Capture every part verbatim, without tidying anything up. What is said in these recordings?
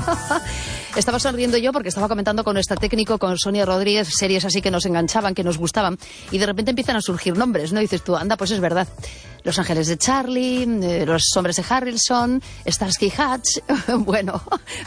Estaba sonriendo yo porque estaba comentando con nuestra técnico, con Sonia Rodríguez, series así que nos enganchaban, que nos gustaban, y de repente empiezan a surgir nombres, ¿no? Y dices tú, anda, pues es verdad. Los Ángeles de Charlie, eh, Los Hombres de Harrelson, Starsky Hutch, bueno,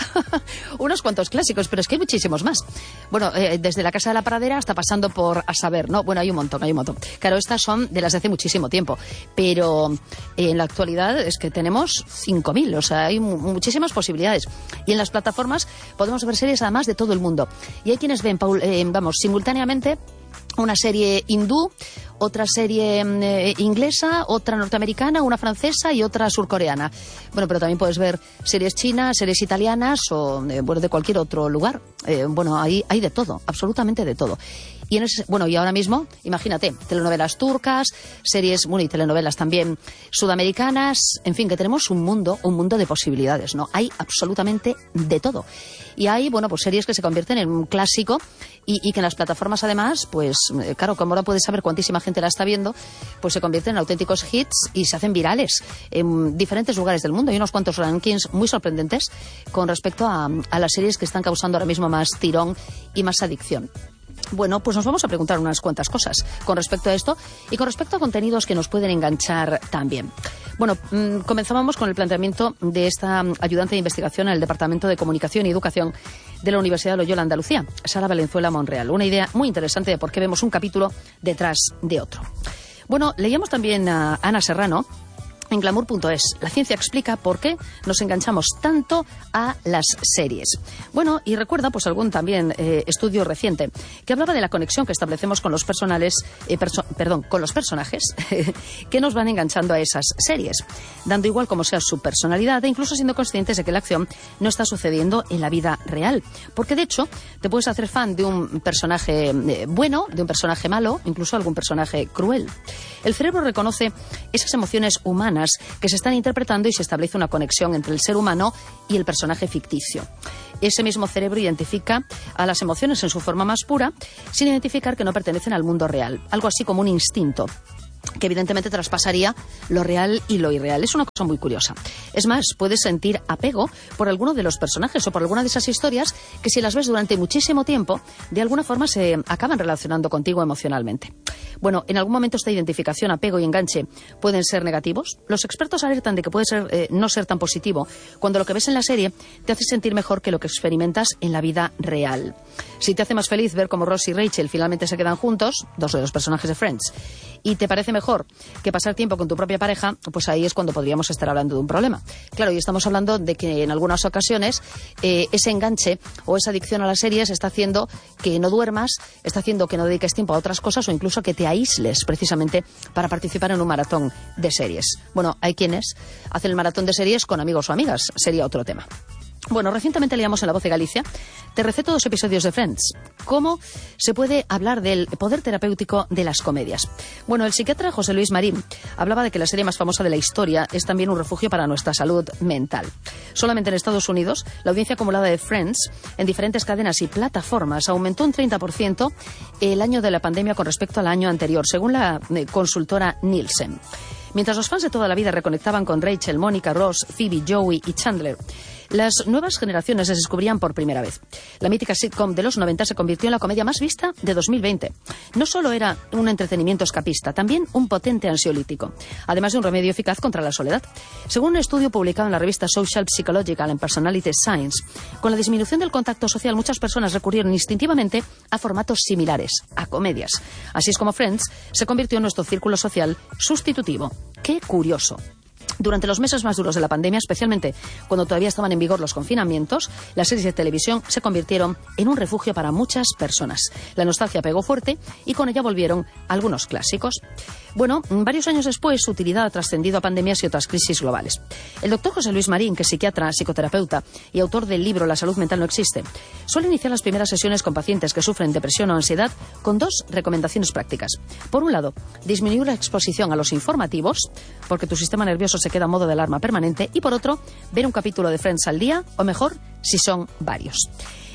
unos cuantos clásicos, pero es que hay muchísimos más. Bueno, eh, desde La Casa de la Pradera hasta pasando por A Saber, ¿no? Bueno, hay un montón, hay un montón. Claro, estas son de las de hace muchísimo tiempo, pero eh, en la actualidad es que tenemos cinco mil, o sea, hay mu muchísimas posibilidades. Y en las plataformas podemos ver series además de todo el mundo. Y hay quienes ven, Paul, eh, vamos, simultáneamente una serie hindú, otra serie eh, inglesa, otra norteamericana, una francesa y otra surcoreana. Bueno, pero también puedes ver series chinas, series italianas o eh, bueno, de cualquier otro lugar. Eh, bueno, hay, hay de todo, absolutamente de todo. Y en ese, bueno, y ahora mismo, imagínate, telenovelas turcas, series, bueno, y telenovelas también sudamericanas, en fin, que tenemos un mundo, un mundo de posibilidades, ¿no? Hay absolutamente de todo. Y hay, bueno, pues series que se convierten en un clásico y, y que en las plataformas además, pues, claro, como ahora puedes saber cuantísima gente la está viendo, pues se convierten en auténticos hits y se hacen virales en diferentes lugares del mundo. Hay unos cuantos rankings muy sorprendentes con respecto a, a las series que están causando ahora mismo más tirón y más adicción. Bueno, pues nos vamos a preguntar unas cuantas cosas con respecto a esto y con respecto a contenidos que nos pueden enganchar también. Bueno, mmm, comenzábamos con el planteamiento de esta ayudante de investigación en el Departamento de Comunicación y Educación de la Universidad de Loyola Andalucía, Sara Valenzuela Monreal. Una idea muy interesante de por qué vemos un capítulo detrás de otro. Bueno, leíamos también a Ana Serrano en glamour punto es. La ciencia explica por qué nos enganchamos tanto a las series. Bueno, y recuerda pues algún también eh, estudio reciente que hablaba de la conexión que establecemos con los personales, eh, perso perdón, con los personajes que nos van enganchando a esas series, dando igual como sea su personalidad e incluso siendo conscientes de que la acción no está sucediendo en la vida real. Porque de hecho te puedes hacer fan de un personaje eh, bueno, de un personaje malo, incluso algún personaje cruel. El cerebro reconoce esas emociones humanas que se están interpretando y se establece una conexión entre el ser humano y el personaje ficticio. Ese mismo cerebro identifica a las emociones en su forma más pura, sin identificar que no pertenecen al mundo real. Algo así como un instinto que evidentemente traspasaría lo real y lo irreal. Es una cosa muy curiosa. Es más, puedes sentir apego por alguno de los personajes o por alguna de esas historias que si las ves durante muchísimo tiempo, de alguna forma se acaban relacionando contigo emocionalmente. Bueno, en algún momento esta identificación, apego y enganche pueden ser negativos. Los expertos alertan de que puede ser, eh, no ser tan positivo cuando lo que ves en la serie te hace sentir mejor que lo que experimentas en la vida real. Si te hace más feliz ver cómo Ross y Rachel finalmente se quedan juntos, dos de los personajes de Friends, y te parece mejor que pasar tiempo con tu propia pareja, pues ahí es cuando podríamos estar hablando de un problema. Claro, y estamos hablando de que en algunas ocasiones eh, ese enganche o esa adicción a las series está haciendo que no duermas, está haciendo que no dediques tiempo a otras cosas o incluso que te aísles precisamente para participar en un maratón de series. Bueno, hay quienes hacen el maratón de series con amigos o amigas, sería otro tema. Bueno, recientemente leíamos en La Voz de Galicia, te receto dos episodios de Friends. ¿Cómo se puede hablar del poder terapéutico de las comedias? Bueno, el psiquiatra José Luis Marín hablaba de que la serie más famosa de la historia es también un refugio para nuestra salud mental. Solamente en Estados Unidos, la audiencia acumulada de Friends en diferentes cadenas y plataformas aumentó un treinta por ciento el año de la pandemia con respecto al año anterior, según la consultora Nielsen. Mientras los fans de toda la vida reconectaban con Rachel, Mónica, Ross, Phoebe, Joey y Chandler, las nuevas generaciones se descubrían por primera vez. La mítica sitcom de los noventa se convirtió en la comedia más vista de dos mil veinte. No solo era un entretenimiento escapista, también un potente ansiolítico, además de un remedio eficaz contra la soledad. Según un estudio publicado en la revista Social Psychological and Personality Science, con la disminución del contacto social, muchas personas recurrieron instintivamente a formatos similares, a comedias. Así es como Friends se convirtió en nuestro círculo social sustitutivo. ¡Qué curioso! Durante los meses más duros de la pandemia, especialmente cuando todavía estaban en vigor los confinamientos, las series de televisión se convirtieron en un refugio para muchas personas. La nostalgia pegó fuerte y con ella volvieron algunos clásicos. Bueno, varios años después, su utilidad ha trascendido a pandemias y otras crisis globales. El doctor José Luis Marín, que es psiquiatra, psicoterapeuta y autor del libro La salud mental no existe, suele iniciar las primeras sesiones con pacientes que sufren depresión o ansiedad con dos recomendaciones prácticas. Por un lado, disminuir la exposición a los informativos, porque tu sistema nervioso se queda en modo de alarma permanente, y por otro, ver un capítulo de Friends al día, o mejor, si son varios.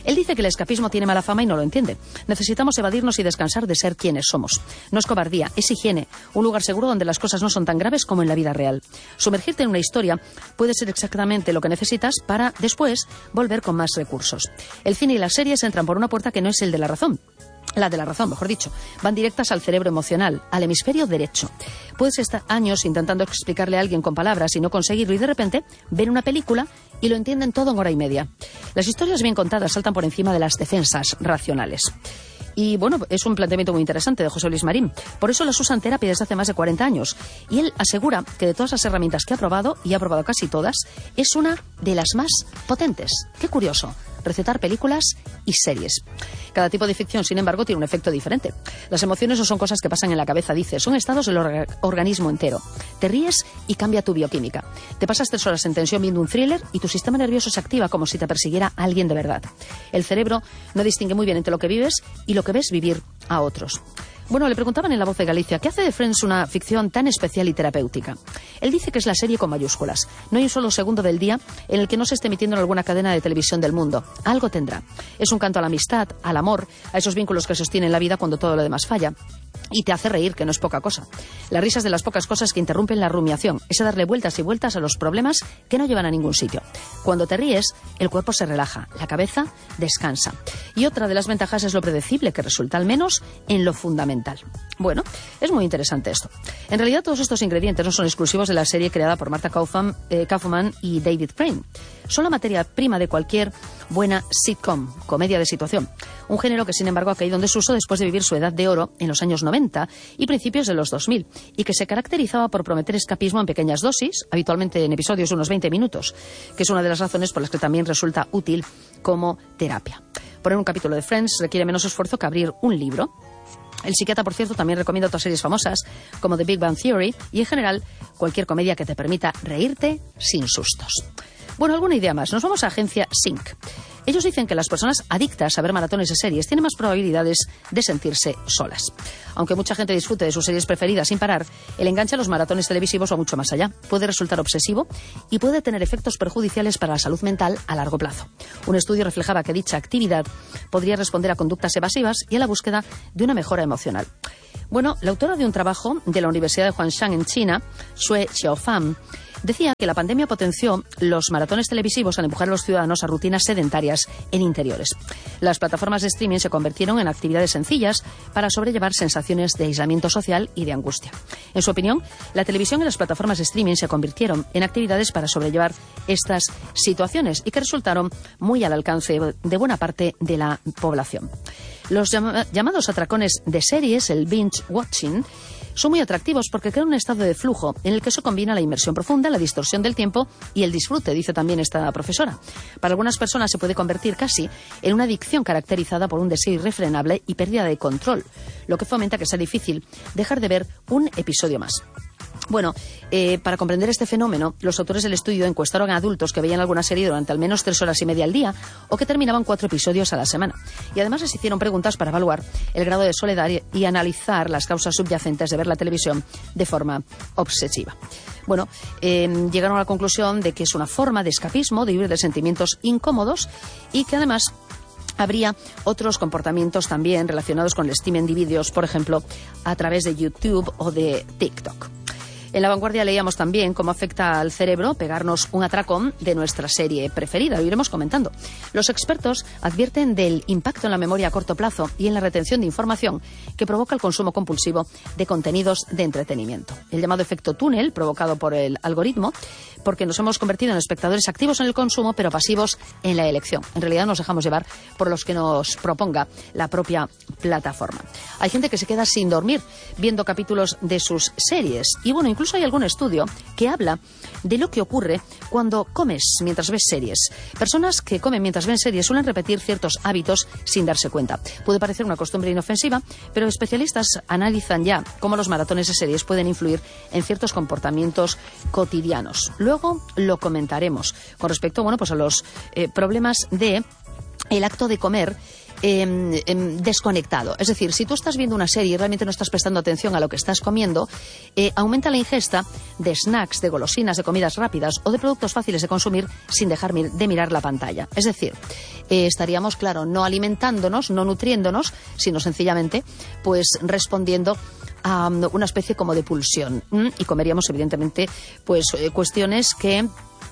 Él dice que el escapismo tiene mala fama y no lo entiende. Necesitamos evadirnos y descansar de ser quienes somos. No es cobardía, es higiene, un lugar seguro donde las cosas no son tan graves como en la vida real. Sumergirte en una historia puede ser exactamente lo que necesitas para, después, volver con más recursos. El cine y las series entran por una puerta que no es el de la razón. La de la razón, mejor dicho. Van directas al cerebro emocional, al hemisferio derecho. Puedes estar años intentando explicarle a alguien con palabras y no conseguirlo, y de repente ven una película y lo entienden todo en hora y media. Las historias bien contadas saltan por encima de las defensas racionales. Y bueno, es un planteamiento muy interesante de José Luis Marín. Por eso las usa en terapia desde hace más de cuarenta años. Y él asegura que de todas las herramientas que ha probado, y ha probado casi todas, es una de las más potentes. Qué curioso. Recetar películas y series. Cada tipo de ficción, sin embargo, tiene un efecto diferente. Las emociones no son cosas que pasan en la cabeza, dice, son estados del orga- organismo entero. Te ríes y cambia tu bioquímica. Te pasas tres horas en tensión viendo un thriller y tu sistema nervioso se activa como si te persiguiera alguien de verdad. El cerebro no distingue muy bien entre lo que vives y lo que ves vivir a otros. Bueno, le preguntaban en La Voz de Galicia, ¿qué hace de Friends una ficción tan especial y terapéutica? Él dice que es la serie con mayúsculas. No hay un solo segundo del día en el que no se esté emitiendo en alguna cadena de televisión del mundo. Algo tendrá. Es un canto a la amistad, al amor, a esos vínculos que sostienen la vida cuando todo lo demás falla. Y te hace reír, que no es poca cosa. Las risas de las pocas cosas que interrumpen la rumiación. Ese darle vueltas y vueltas a los problemas que no llevan a ningún sitio. Cuando te ríes, el cuerpo se relaja, la cabeza descansa. Y otra de las ventajas es lo predecible, que resulta al menos en lo fundamental. Bueno, es muy interesante esto. En realidad todos estos ingredientes no son exclusivos de la serie creada por Marta Kaufman, eh, Kaufman y David Crane. Son la materia prima de cualquier buena sitcom, comedia de situación. Un género que, sin embargo, ha caído en desuso después de vivir su edad de oro en los años noventa y principios de los dos mil, y que se caracterizaba por prometer escapismo en pequeñas dosis, habitualmente en episodios de unos veinte minutos, que es una de las razones por las que también resulta útil como terapia. Poner un capítulo de Friends requiere menos esfuerzo que abrir un libro. El psiquiatra, por cierto, también recomienda otras series famosas, como The Big Bang Theory, y en general cualquier comedia que te permita reírte sin sustos. Bueno, alguna idea más. Nos vamos a Agencia Sync. Ellos dicen que las personas adictas a ver maratones de series tienen más probabilidades de sentirse solas. Aunque mucha gente disfrute de sus series preferidas sin parar, el enganche a los maratones televisivos va mucho más allá. Puede resultar obsesivo y puede tener efectos perjudiciales para la salud mental a largo plazo. Un estudio reflejaba que dicha actividad podría responder a conductas evasivas y a la búsqueda de una mejora emocional. Bueno, la autora de un trabajo de la Universidad de Huangshan en China, Xue Xiaofan, decía que la pandemia potenció los maratones televisivos al empujar a los ciudadanos a rutinas sedentarias en interiores. Las plataformas de streaming se convirtieron en actividades sencillas para sobrellevar sensaciones de aislamiento social y de angustia. En su opinión, la televisión y las plataformas de streaming se convirtieron en actividades para sobrellevar estas situaciones y que resultaron muy al alcance de buena parte de la población. Los llama- llamados atracones de series, el binge watching, son muy atractivos porque crean un estado de flujo en el que se combina la inmersión profunda, la distorsión del tiempo y el disfrute, dice también esta profesora. Para algunas personas se puede convertir casi en una adicción caracterizada por un deseo irrefrenable y pérdida de control, lo que fomenta que sea difícil dejar de ver un episodio más. Bueno, eh, para comprender este fenómeno, los autores del estudio encuestaron a adultos que veían alguna serie durante al menos tres horas y media al día o que terminaban cuatro episodios a la semana. Y además les hicieron preguntas para evaluar el grado de soledad y, y analizar las causas subyacentes de ver la televisión de forma obsesiva. Bueno, eh, llegaron a la conclusión de que es una forma de escapismo, de huir de sentimientos incómodos y que además habría otros comportamientos también relacionados con el streaming de vídeos, por ejemplo, a través de YouTube o de TikTok. En La Vanguardia leíamos también cómo afecta al cerebro pegarnos un atracón de nuestra serie preferida. Lo iremos comentando. Los expertos advierten del impacto en la memoria a corto plazo y en la retención de información que provoca el consumo compulsivo de contenidos de entretenimiento. El llamado efecto túnel, provocado por el algoritmo, porque nos hemos convertido en espectadores activos en el consumo, pero pasivos en la elección. En realidad nos dejamos llevar por los que nos proponga la propia plataforma. Hay gente que se queda sin dormir viendo capítulos de sus series. Y bueno, incluso hay algún estudio que habla de lo que ocurre cuando comes mientras ves series. Personas que comen mientras ven series suelen repetir ciertos hábitos sin darse cuenta. Puede parecer una costumbre inofensiva, pero especialistas analizan ya cómo los maratones de series pueden influir en ciertos comportamientos cotidianos. Luego lo comentaremos con respecto, bueno, pues a los eh, problemas de el acto de comer eh, eh, desconectado. Es decir, si tú estás viendo una serie y realmente no estás prestando atención a lo que estás comiendo, eh, aumenta la ingesta de snacks, de golosinas, de comidas rápidas o de productos fáciles de consumir sin dejar de mirar la pantalla. Es decir, eh, estaríamos, claro, no alimentándonos, no nutriéndonos, sino sencillamente pues respondiendo a um, una especie como de pulsión. ¿Mm? Y comeríamos, evidentemente, pues eh, cuestiones que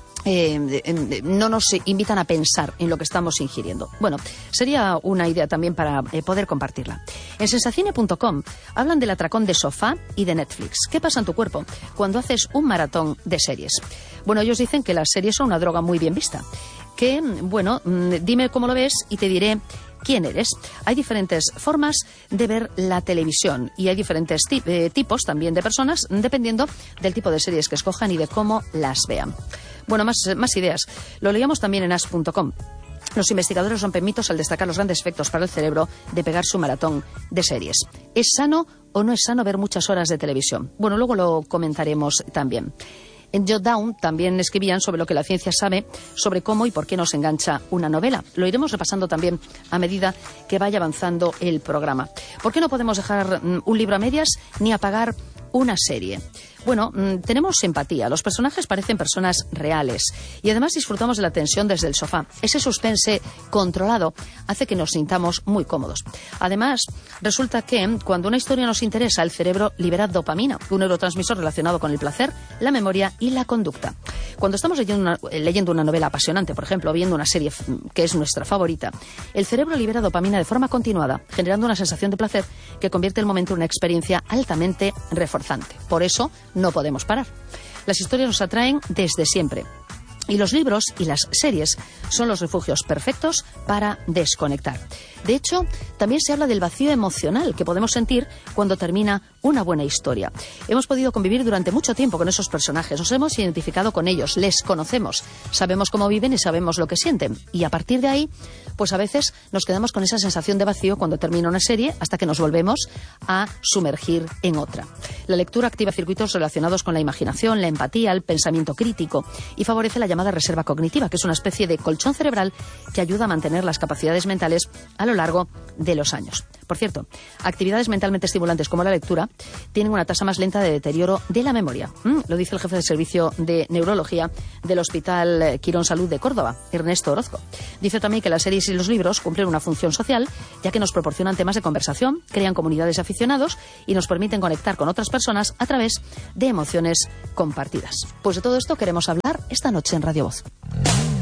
Eh, eh, no nos invitan a pensar en lo que estamos ingiriendo. Bueno, sería una idea también para eh, poder compartirla. En sensacine punto com hablan del atracón de sofá y de Netflix. ¿Qué pasa en tu cuerpo cuando haces un maratón de series? Bueno, ellos dicen que las series son una droga muy bien vista. Que, bueno, dime cómo lo ves y te diré quién eres. Hay diferentes formas de ver la televisión y hay diferentes tip, eh, tipos también de personas dependiendo del tipo de series que escojan y de cómo las vean. Bueno, más, más ideas. Lo leíamos también en as punto com. Los investigadores rompen mitos al destacar los grandes efectos para el cerebro de pegar su maratón de series. ¿Es sano o no es sano ver muchas horas de televisión? Bueno, luego lo comentaremos también. En Jotdown también escribían sobre lo que la ciencia sabe sobre cómo y por qué nos engancha una novela. Lo iremos repasando también a medida que vaya avanzando el programa. ¿Por qué no podemos dejar um, un libro a medias ni apagar una serie? Bueno, mmm, tenemos empatía. Los personajes parecen personas reales y además disfrutamos de la tensión desde el sofá. Ese suspense controlado hace que nos sintamos muy cómodos. Además, resulta que cuando una historia nos interesa, el cerebro libera dopamina, un neurotransmisor relacionado con el placer, la memoria y la conducta. Cuando estamos leyendo una, leyendo una novela apasionante, por ejemplo, o viendo una serie que es nuestra favorita, el cerebro libera dopamina de forma continuada, generando una sensación de placer que convierte el momento en una experiencia altamente reforzante. Por eso, no podemos parar. Las historias nos atraen desde siempre. Y los libros y las series son los refugios perfectos para desconectar. De hecho, también se habla del vacío emocional que podemos sentir cuando termina una buena historia. Hemos podido convivir durante mucho tiempo con esos personajes, nos hemos identificado con ellos, les conocemos, sabemos cómo viven y sabemos lo que sienten. Y a partir de ahí, pues a veces nos quedamos con esa sensación de vacío cuando termina una serie hasta que nos volvemos a sumergir en otra. La lectura activa circuitos relacionados con la imaginación, la empatía, el pensamiento crítico y favorece la llamada reserva cognitiva, que es una especie de colchón cerebral que ayuda a mantener las capacidades mentales a lo largo de los años. Por cierto, actividades mentalmente estimulantes como la lectura tienen una tasa más lenta de deterioro de la memoria. Mm, lo dice el jefe del servicio de neurología del Hospital Quirón Salud de Córdoba, Ernesto Orozco. Dice también que las series y los libros cumplen una función social, ya que nos proporcionan temas de conversación, crean comunidades de aficionados y nos permiten conectar con otras personas a través de emociones compartidas. Pues de todo esto queremos hablar esta noche en Radio Voz.